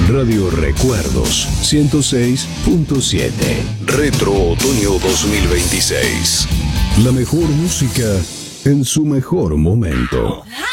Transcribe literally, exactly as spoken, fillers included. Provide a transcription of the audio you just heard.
Radio Recuerdos ciento seis punto siete. Retro Otoño dos mil veintiséis. La mejor música en su mejor momento.